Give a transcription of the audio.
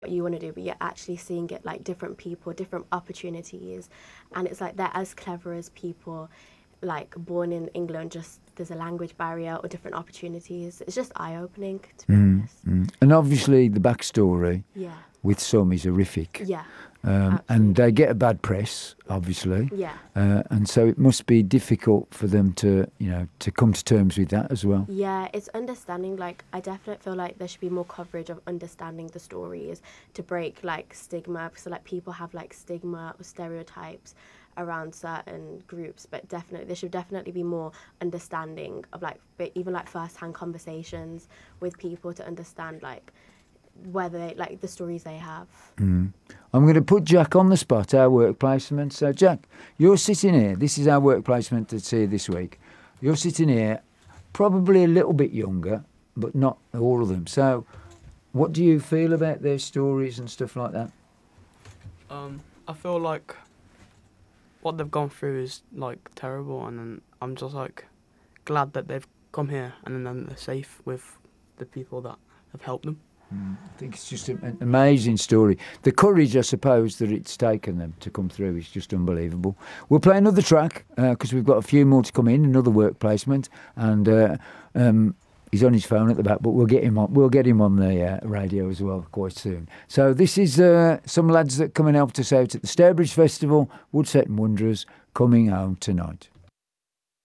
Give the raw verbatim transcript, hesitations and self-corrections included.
what you want to do, but you're actually seeing it like different people, different opportunities, and it's like they're as clever as people like born in England. Just there's a language barrier or different opportunities. It's just eye-opening, to be Mm, honest. mm. And obviously the backstory Yeah, with some is horrific. yeah, Um, and they get a bad press, obviously. yeah. Uh, and so it must be difficult for them to, you know, to come to terms with that as well. Yeah, it's understanding. Like, I definitely feel like there should be more coverage of understanding the stories to break like stigma, because like people have like stigma or stereotypes around certain groups, but definitely there should definitely be more understanding of like, but even like first-hand conversations with people to understand like whether they like the stories they have. Mm. I'm going to put Jack on the spot, our work placement. So, Jack, you're sitting here. This is our work placement that's here this week. You're sitting here, probably a little bit younger, but not all of them. So, what do you feel about their stories and stuff like that? Um, I feel like what they've gone through is like terrible, and then I'm just like glad that they've come here and then they're safe with the people that have helped them. Mm. I think it's just an amazing story. The courage, I suppose, that it's taken them to come through is just unbelievable. We'll play another track because uh, we've got a few more to come in, another work placement, and uh, um, he's on his phone at the back, but we'll get him on. We'll get him on the uh, radio as well quite soon. So this is uh, some lads that come and helped us out at the Stourbridge Festival, Woodset and Wanderers, Coming Home Tonight.